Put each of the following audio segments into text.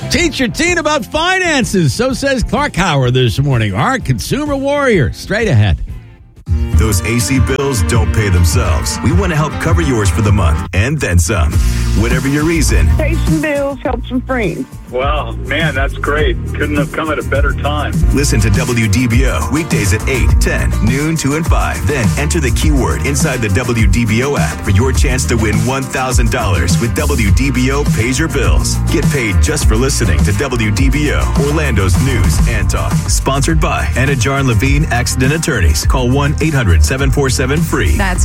Teach your teen about finances. So says Clark Howard this morning. Our consumer warrior. Straight ahead. Those AC bills don't pay themselves. We want to help cover yours for the month and then some. Whatever your reason. Pay some bills, help some friends. Wow, man, that's great. Couldn't have come at a better time. Listen to WDBO weekdays at 8, 10, noon, 2, and 5. Then enter the keyword inside the WDBO app for your chance to win $1,000 with WDBO Pays Your Bills. Get paid just for listening to WDBO, Orlando's news and talk. Sponsored by Anna Jar and Levine Accident Attorneys. Call 1-800-747-FREE. That's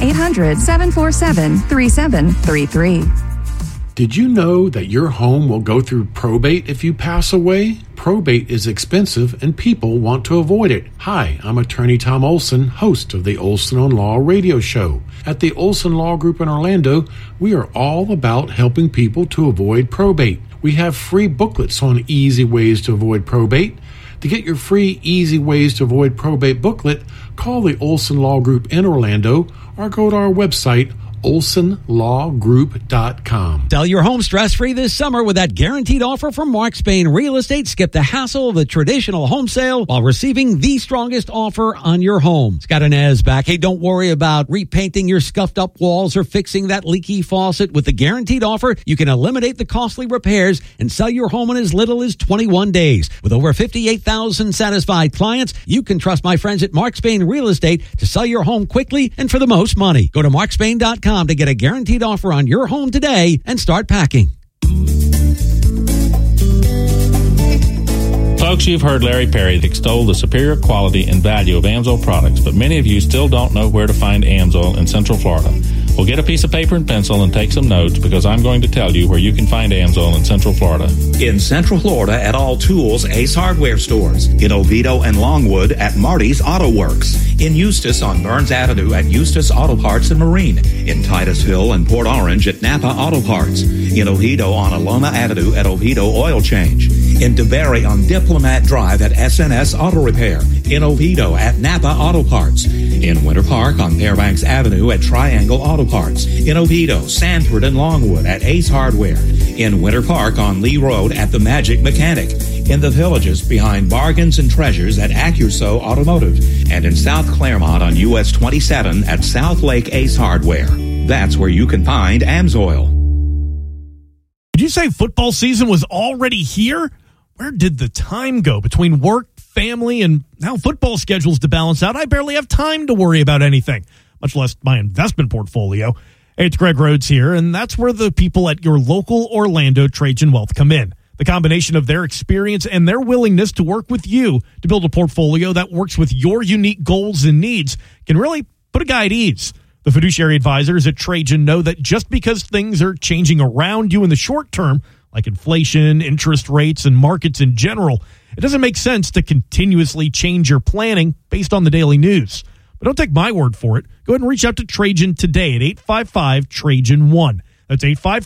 1-800-747-3733. Did you know that your home will go through probate if you pass away? Probate is expensive and people want to avoid it. Hi, I'm attorney Tom Olson, host of the Olson on Law radio show. At the Olson Law Group in Orlando, we are all about helping people to avoid probate. We have free booklets on easy ways to avoid probate. To get your free Easy Ways to Avoid Probate booklet, call the Olson Law Group in Orlando or go to our website, olsonlawgroup.com. Sell your home stress-free this summer with that guaranteed offer from Mark Spain Real Estate. Skip the hassle of the traditional home sale while receiving the strongest offer on your home. Scott and Ez back. Hey, don't worry about repainting your scuffed-up walls or fixing that leaky faucet. With the guaranteed offer, you can eliminate the costly repairs and sell your home in as little as 21 days. With over 58,000 satisfied clients, you can trust my friends at Mark Spain Real Estate to sell your home quickly and for the most money. Go to markspain.com to get a guaranteed offer on your home today and start packing. Folks, you've heard Larry Perry extol the superior quality and value of Amsoil products, but many of you still don't know where to find Amsoil in Central Florida. Well, get a piece of paper and pencil and take some notes, because I'm going to tell you where you can find Amsoil in Central Florida. In Central Florida at all Tools Ace Hardware stores. In Oviedo and Longwood at Marty's Auto Works. In Eustis on Burns Avenue at Eustis Auto Parts and Marine. In Titusville and Port Orange at Napa Auto Parts. In Oviedo on Aloma Avenue at Oviedo Oil Change. In DeBerry on Diplomat Drive at SNS Auto Repair. In Oviedo at Napa Auto Parts. In Winter Park on Fairbanks Avenue at Triangle Auto Parts. In Oviedo, Sanford, and Longwood at Ace Hardware. In Winter Park on Lee Road at The Magic Mechanic. In the Villages behind Bargains and Treasures at Accuso Automotive. And in South Claremont on US 27 at South Lake Ace Hardware. That's where you can find Amsoil. Did you say football season was already here? Where did the time go between work, family, and now football schedules to balance out? I barely have time to worry about anything, much less my investment portfolio. Hey, it's Greg Rhodes here, and that's where the people at your local Orlando Trajan Wealth come in. The combination of their experience and their willingness to work with you to build a portfolio that works with your unique goals and needs can really put a guy at ease. The fiduciary advisors at Trajan know that just because things are changing around you in the short term, like inflation, interest rates, and markets in general, it doesn't make sense to continuously change your planning based on the daily news. But don't take my word for it. Go ahead and reach out to Trajan today at 855-TRAJAN-1. That's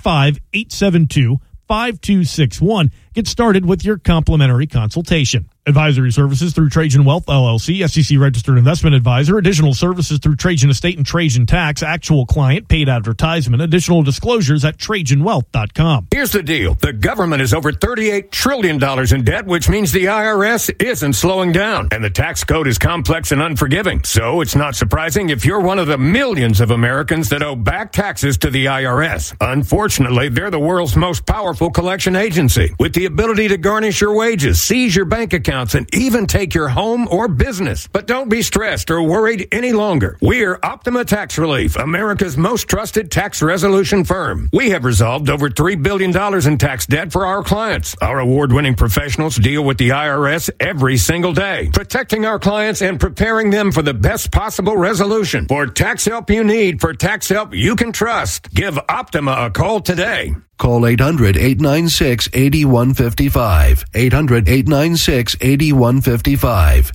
855-872-5261. Get started with your complimentary consultation. Advisory services through Trajan Wealth, LLC, SEC-registered investment advisor. Additional services through Trajan Estate and Trajan Tax. Actual client, paid advertisement. Additional disclosures at TrajanWealth.com. Here's the deal. The government is over $38 trillion in debt, which means the IRS isn't slowing down. And the tax code is complex and unforgiving. So it's not surprising if you're one of the millions of Americans that owe back taxes to the IRS. Unfortunately, they're the world's most powerful collection agency, with the ability to garnish your wages, seize your bank accounts, and even take your home or business. But don't be stressed or worried any longer. We're Optima Tax Relief, America's most trusted tax resolution firm. We have resolved over $3 billion in tax debt for our clients. Our award-winning professionals deal with the IRS every single day, protecting our clients and preparing them for the best possible resolution. For tax help you need, for tax help you can trust, give Optima a call today. Call 800-896-8155. 800-896-8155.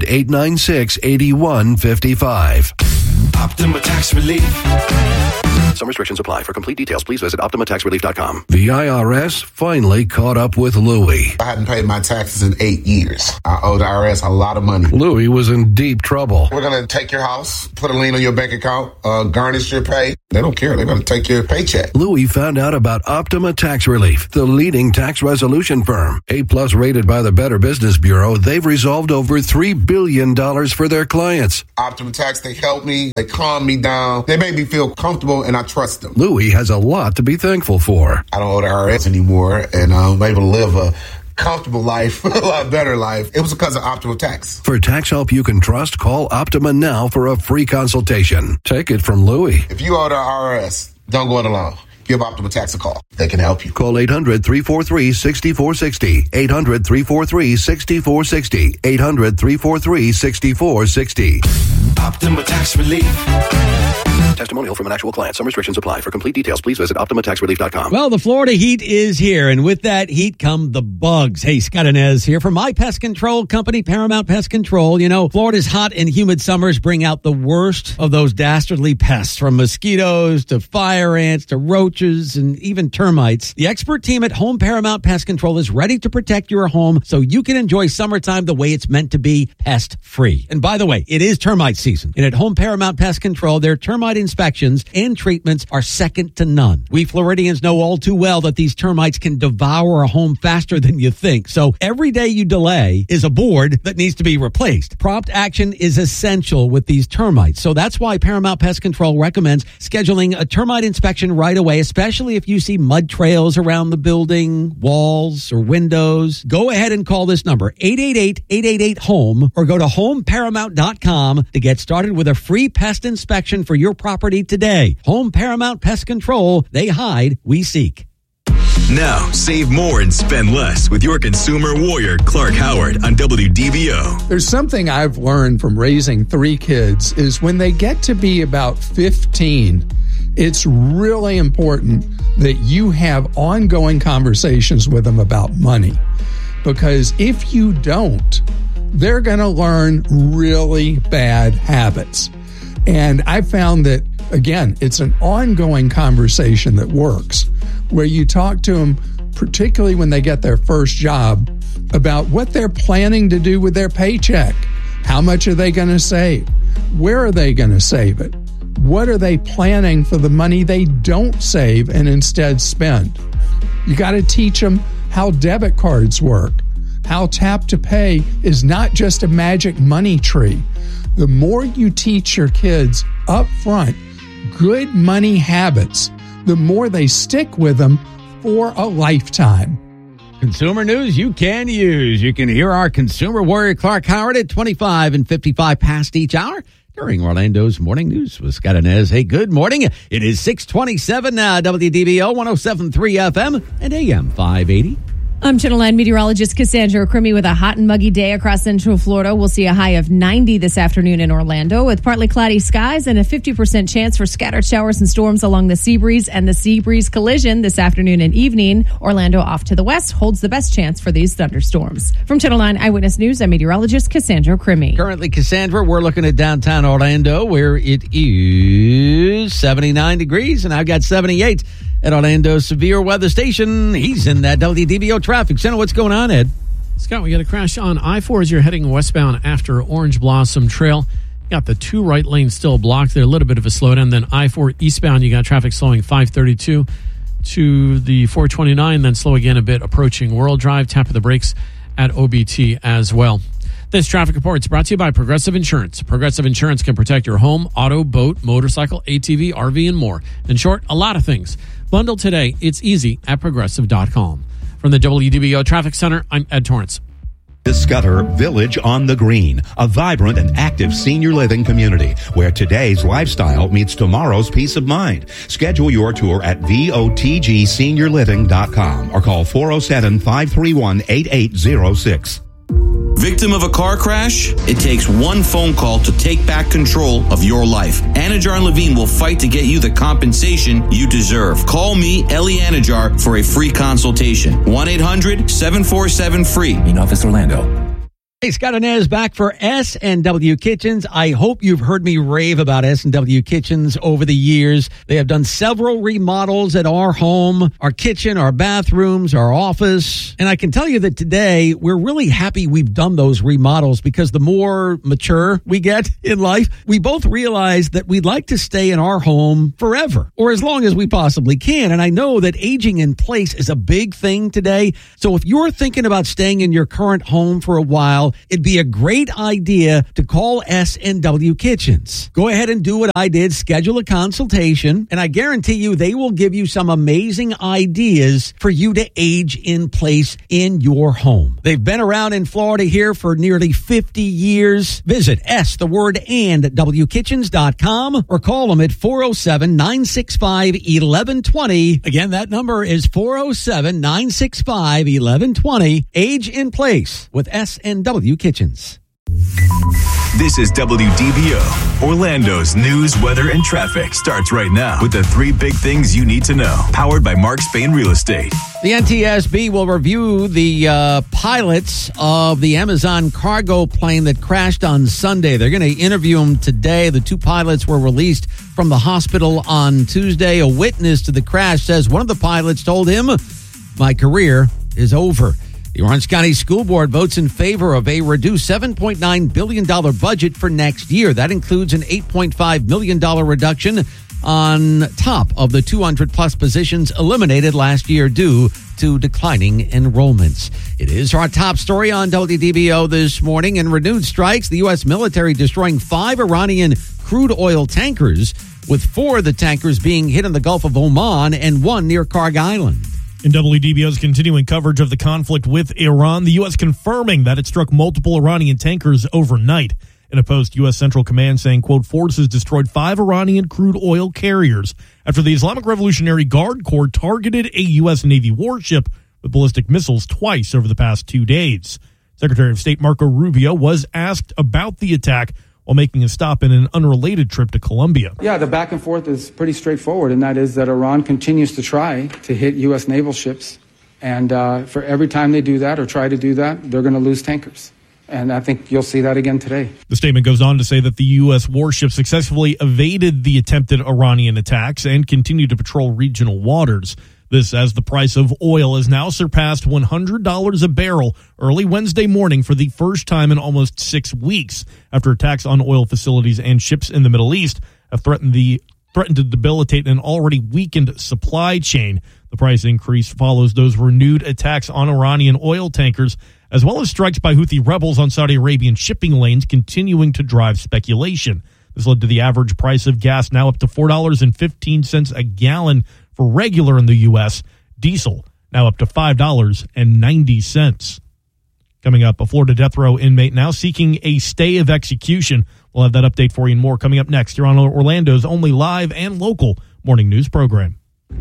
800-896-8155. Optima Tax Relief. Some restrictions apply. For complete details, please visit OptimaTaxRelief.com. The IRS finally caught up with Louie. I hadn't paid my taxes in 8 years. I owe the IRS a lot of money. Louie was in deep trouble. We're going to take your house, put a lien on your bank account, garnish your pay. They don't care. They're going to take your paycheck. Louie found out about Optima Tax Relief, the leading tax resolution firm. A-plus rated by the Better Business Bureau, they've resolved over $3 billion for their clients. Optima Tax, they help me. They calm me down. They make me feel comfortable, and I trust them. Louie has a lot to be thankful for. I don't owe the IRS anymore, and I'm able to live a comfortable life, a lot better life. It was because of Optima Tax. For tax help you can trust, call Optima now for a free consultation. Take it from Louie. If you owe the IRS, don't go it alone. Give Optima Tax a call. They can help you. Call 800-343-6460. 800-343-6460. 800-343-6460. Optima Tax Relief. Testimonial from an actual client. Some restrictions apply. For complete details, please visit OptimaTaxRelief.com. Well, the Florida heat is here, and with that heat come the bugs. Hey, Scott Inez here from my pest control company, Paramount Pest Control. You know, Florida's hot and humid summers bring out the worst of those dastardly pests, from mosquitoes to fire ants to roaches and even termites. The expert team at Home Paramount Pest Control is ready to protect your home so you can enjoy summertime the way it's meant to be, pest-free. And by the way, it is termite season, and at Home Paramount Pest Control, their termite inspections and treatments are second to none. We Floridians know all too well that these termites can devour a home faster than you think. So every day you delay is a board that needs to be replaced. Prompt action is essential with these termites. So that's why Paramount Pest Control recommends scheduling a termite inspection right away, especially if you see mud trails around the building, walls, or windows. Go ahead and call this number, 888-888-HOME, or go to homeparamount.com to get started with a free pest inspection for your property today. Home Paramount Pest Control. They hide, we seek. Now, save more and spend less with your consumer warrior, Clark Howard, on WDBO. There's something I've learned from raising 3 kids is when they get to be about 15, it's really important that you have ongoing conversations with them about money. Because if you don't, they're going to learn really bad habits. And I found that, again, it's an ongoing conversation that works, where you talk to them, particularly when they get their first job, about what they're planning to do with their paycheck. How much are they going to save? Where are they going to save it? What are they planning for the money they don't save and instead spend? You got to teach them how debit cards work, how tap to pay is not just a magic money tree. The more you teach your kids up front good money habits, the more they stick with them for a lifetime. Consumer news you can use. You can hear our consumer warrior Clark Howard at 25 and 55 past each hour during Orlando's Morning News with Scott Inez. Hey, good morning. It is 627 now, WDBO 107.3 FM and AM 580. I'm Channel 9 meteorologist Cassandra Crimmy with a hot and muggy day across Central Florida. We'll see a high of 90 this afternoon in Orlando with partly cloudy skies and a 50% chance for scattered showers and storms along the Seabreeze and the Seabreeze collision this afternoon and evening. Orlando off to the west holds the best chance for these thunderstorms. From Channel 9 Eyewitness News, I'm meteorologist Cassandra Crimmy. Currently, Cassandra, we're looking at downtown Orlando where it is 79 degrees, and I've got 78 at Orlando's Severe Weather Station. He's in that WDBO traffic center. What's going on, Ed? Scott, we got a crash on I-4 as you're heading westbound after Orange Blossom Trail. You got the 2 right lanes still blocked there, a little bit of a slowdown. Then I-4 eastbound, you got traffic slowing 532 to the 429, then slow again a bit approaching World Drive. Tap of the brakes at OBT as well. This traffic report is brought to you by Progressive Insurance. Progressive Insurance can protect your home, auto, boat, motorcycle, ATV, RV, and more. In short, a lot of things. Bundle today. It's easy at Progressive.com. From the WDBO Traffic Center, I'm Ed Torrance. Discover Village on the Green, a vibrant and active senior living community where today's lifestyle meets tomorrow's peace of mind. Schedule your tour at VOTGSeniorliving.com or call 407-531-8806. Victim of a car crash? It takes one phone call to take back control of your life. Anajar and Levine will fight to get you the compensation you deserve. Call me, Ellie Anajar, for a free consultation. 1-800-747-FREE. In Office Orlando. Hey, Scott Inez back for S&W Kitchens. I hope you've heard me rave about S&W Kitchens over the years. They have done several remodels at our home, our kitchen, our bathrooms, our office. And I can tell you that today we're really happy we've done those remodels because the more mature we get in life, we both realize that we'd like to stay in our home forever or as long as we possibly can. And I know that aging in place is a big thing today. So if you're thinking about staying in your current home for a while, it'd be a great idea to call S&W Kitchens. Go ahead and do what I did. Schedule a consultation, and I guarantee you they will give you some amazing ideas for you to age in place in your home. They've been around in Florida here for nearly 50 years. Visit STheWordandWkitchens.com or call them at 407-965-1120. Again, that number is 407-965-1120. Age in place with S&W Kitchens. This is WDBO. Orlando's news, weather, and traffic starts right now with the 3 big things you need to know. Powered by Mark Spain Real Estate. The NTSB will review the pilots of the Amazon cargo plane that crashed on Sunday. They're going to interview them today. The 2 pilots were released from the hospital on Tuesday. A witness to the crash says one of the pilots told him, "My career is over." The Orange County School Board votes in favor of a reduced $7.9 billion budget for next year. That includes an $8.5 million reduction on top of the 200-plus positions eliminated last year due to declining enrollments. It is our top story on WDBO this morning. In renewed strikes, the U.S. military destroying 5 Iranian crude oil tankers, with 4 of the tankers being hit in the Gulf of Oman and 1 near Karg Island. In WDBO's continuing coverage of the conflict with Iran, the U.S. confirming that it struck multiple Iranian tankers overnight. In a post, U.S. Central Command saying, quote, forces destroyed 5 Iranian crude oil carriers after the Islamic Revolutionary Guard Corps targeted a U.S. Navy warship with ballistic missiles twice over the past 2 days. Secretary of State Marco Rubio was asked about the attack while making a stop in an unrelated trip to Colombia. Yeah, the back and forth is pretty straightforward, and that is that Iran continues to try to hit U.S. naval ships. And for every time they do that or try to do that, they're going to lose tankers. And I think you'll see that again today. The statement goes on to say that the U.S. warship successfully evaded the attempted Iranian attacks and continued to patrol regional waters. This as the price of oil has now surpassed $100 a barrel early Wednesday morning for the first time in almost 6 weeks after attacks on oil facilities and ships in the Middle East have threatened to debilitate an already weakened supply chain. The price increase follows those renewed attacks on Iranian oil tankers, as well as strikes by Houthi rebels on Saudi Arabian shipping lanes, continuing to drive speculation. This led to the average price of gas now up to $4.15 a gallon for regular in the U.S., diesel now up to $5.90. Coming up, a Florida death row inmate now seeking a stay of execution. We'll have that update for you and more coming up next here on Orlando's only live and local morning news program.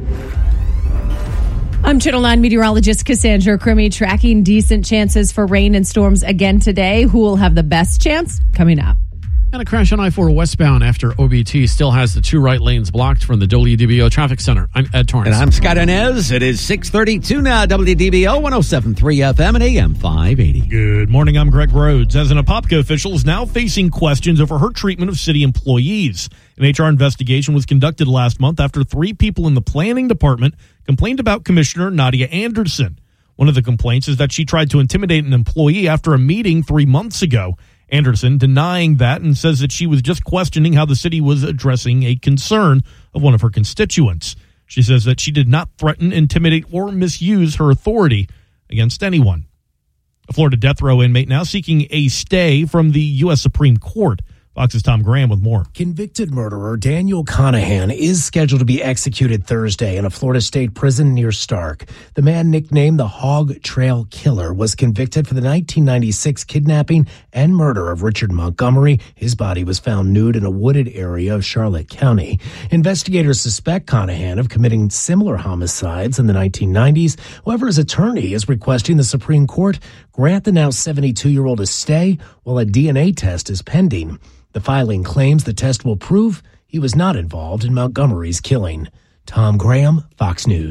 I'm Channel 9 meteorologist Cassandra Crimmy, tracking decent chances for rain and storms again today. Who will have the best chance? Coming up. And a crash on I-4 westbound after OBT still has the 2 right lanes blocked from the WDBO Traffic Center. I'm Ed Torrance. And I'm Scott Inez. It is 6:32 now, WDBO 107.3 FM and AM 580. Good morning, I'm Greg Rhodes. As an Apopka official is now facing questions over her treatment of city employees. An HR investigation was conducted last month after 3 people in the planning department complained about Commissioner Nadia Anderson. One of the complaints is that she tried to intimidate an employee after a meeting 3 months ago. Anderson denying that and says that she was just questioning how the city was addressing a concern of one of her constituents. She says that she did not threaten, intimidate, or misuse her authority against anyone. A Florida death row inmate now seeking a stay from the U.S. Supreme Court. Fox's Tom Graham with more. Convicted murderer Daniel Conahan is scheduled to be executed Thursday in a Florida state prison near Stark. The man nicknamed the Hog Trail Killer was convicted for the 1996 kidnapping and murder of Richard Montgomery. His body was found nude in a wooded area of Charlotte County. Investigators suspect Conahan of committing similar homicides in the 1990s. However, his attorney is requesting the Supreme Court grant the now 72-year-old a stay while a DNA test is pending. The filing claims the test will prove he was not involved in Montgomery's killing. Tom Graham, Fox News.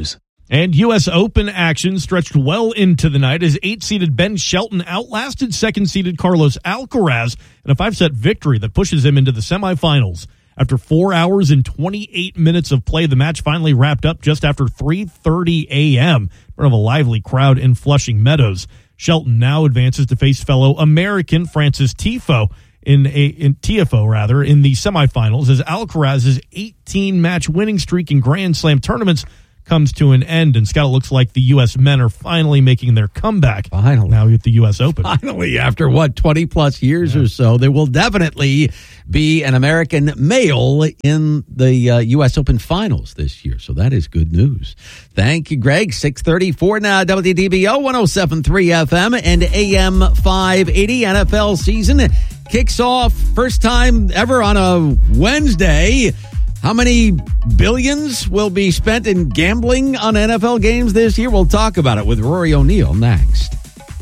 And U.S. Open action stretched well into the night as 8-seeded Ben Shelton outlasted 2nd-seeded Carlos Alcaraz in a 5-set victory that pushes him into the semifinals. After 4 hours and 28 minutes of play, the match finally wrapped up just after 3:30 a.m. in front of a lively crowd in Flushing Meadows. Shelton now advances to face fellow American Francis Tiafoe in the semifinals as Alcaraz's 18-match winning streak in Grand Slam tournaments comes to an end, and Scott, it looks like the U.S. men are finally making their comeback. Finally. Now at the U.S. Open. Finally, after 20-plus years or so, there will definitely be an American male in the U.S. Open finals this year. So that is good news. Thank you, Greg. 634 now, WDBO 107.3 FM and AM 580. NFL season kicks off first time ever on a Wednesday. How many billions will be spent in gambling on NFL games this year? We'll talk about it with Rory O'Neill next.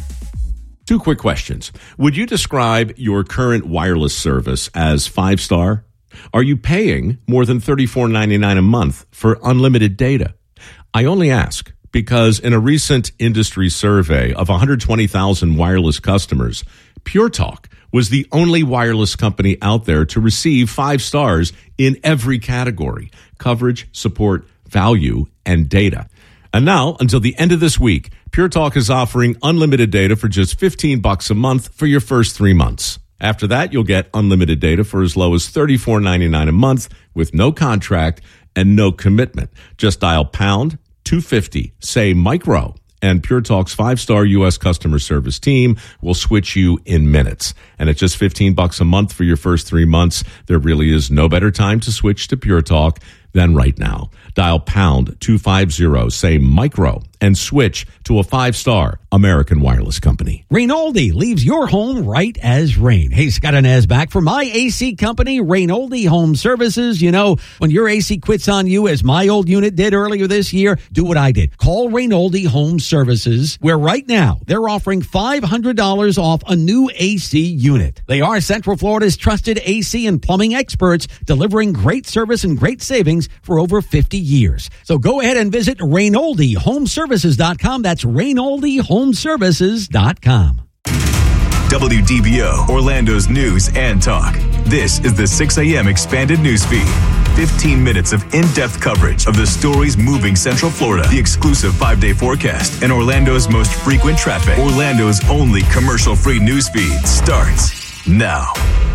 2 quick questions. Would you describe your current wireless service as 5-star? Are you paying more than $34.99 a month for unlimited data? I only ask because in a recent industry survey of 120,000 wireless customers, Pure Talk was the only wireless company out there to receive 5 stars in every category: coverage, support, value, and data. And now, until the end of this week, Pure Talk is offering unlimited data for just $15 a month for your first 3 months. After that, you'll get unlimited data for as low as $34.99 a month with no contract and no commitment. Just dial pound 250, say micro, and Pure Talk's 5-star U.S. customer service team will switch you in minutes. And at just $15 a month for your first 3 months, there really is no better time to switch to Pure Talk than right now. Dial pound 250, say micro, and switch to a 5-star American wireless company. Rainoldi leaves your home right as rain. Hey, Scott and Ez back for my AC company, Rainoldi Home Services. You know, when your AC quits on you, as my old unit did earlier this year, do what I did. Call Rainoldi Home Services, where right now they're offering $500 off a new AC unit. They are Central Florida's trusted AC and plumbing experts, delivering great service and great savings for over 50 years. So go ahead and visit RainoldiHomeservices.com. That's RainoldiHomeservices.com. WDBO, Orlando's news and talk. This is the 6 a.m. expanded newsfeed. 15 minutes of in-depth coverage of the stories moving Central Florida, the exclusive 5-day forecast, and Orlando's most frequent traffic. Orlando's only commercial-free newsfeed starts now.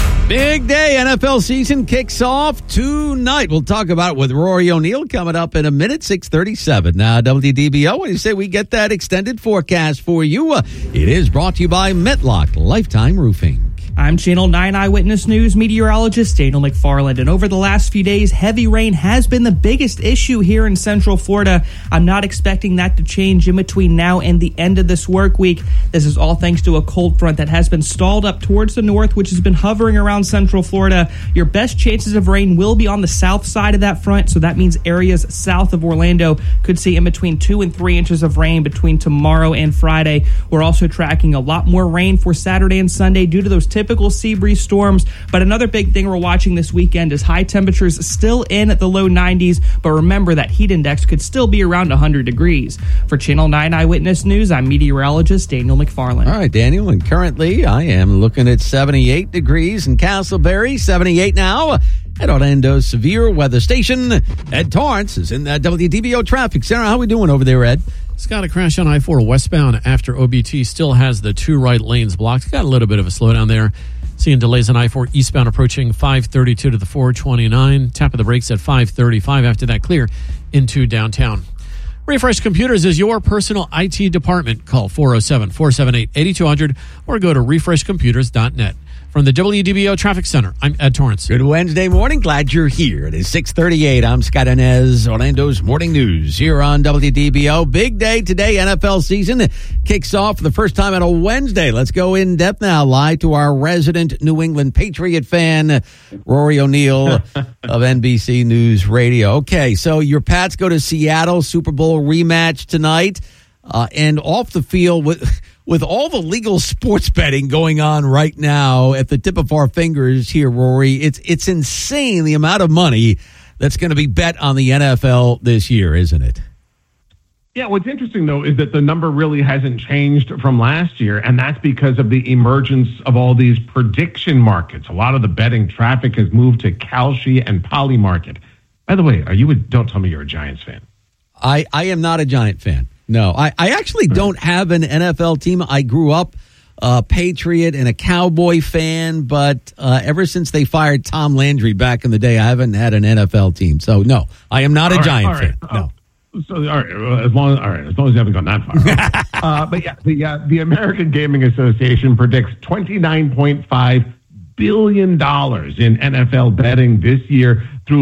Big day. NFL season kicks off tonight. We'll talk about it with Rory O'Neill coming up in a minute, 6:37. Now, WDBO, when you say we get that extended forecast for you, it is brought to you by Metlock Lifetime Roofing. I'm Channel 9 Eyewitness News meteorologist Daniel McFarland, and over the last few days, heavy rain has been the biggest issue here in Central Florida. I'm not expecting that to change in between now and the end of this work week. This is all thanks to a cold front that has been stalled up towards the north, which has been hovering around Central Florida. Your best chances of rain will be on the south side of that front, so that means areas south of Orlando could see in between 2 and 3 inches of rain between tomorrow and Friday. We're also tracking a lot more rain for Saturday and Sunday due to those typical sea breeze storms. But another big thing we're watching this weekend is high temperatures still in at the low 90s. But remember that heat index could still be around 100 degrees. For Channel 9 Eyewitness News, I'm meteorologist Daniel McFarland. All right, Daniel, and currently I am looking at 78 degrees in Castleberry, 78 now at Orlando's Severe Weather Station. Ed Torrance is in the WDBO Traffic Center. How are we doing over there, Ed? Scott, a crash on I-4 westbound after OBT still has the 2 right lanes blocked. Got a little bit of a slowdown there. Seeing delays on I-4 eastbound approaching 532 to the 429. Tap of the brakes at 535. After that, clear into downtown. Refresh Computers is your personal IT department. Call 407-478-8200 or go to refreshcomputers.net. From the WDBO Traffic Center, I'm Ed Torrance. Good Wednesday morning. Glad you're here. It is 6:38. I'm Scott Inez, Orlando's Morning News here on WDBO. Big day today. NFL season kicks off for the first time on a Wednesday. Let's go in depth now. Live to our resident New England Patriot fan, Rory O'Neill of NBC News Radio. Okay, so your Pats go to Seattle, Super Bowl rematch tonight, and off the field with all the legal sports betting going on right now at the tip of our fingers here, Rory, it's insane the amount of money that's going to be bet on the NFL this year, isn't it? Yeah, what's interesting, though, is that the number really hasn't changed from last year, and that's because of the emergence of all these prediction markets. A lot of the betting traffic has moved to Kalshi and Polymarket. By the way, don't tell me you're a Giants fan. I am not a Giant fan. No, I actually don't have an NFL team. I grew up a Patriot and a Cowboy fan, but ever since they fired Tom Landry back in the day, I haven't had an NFL team. So, no, I am not a Giant fan. No. So, all right, as long as you haven't gone that far. But yeah, the American Gaming Association predicts $29.5 billion in NFL betting this year through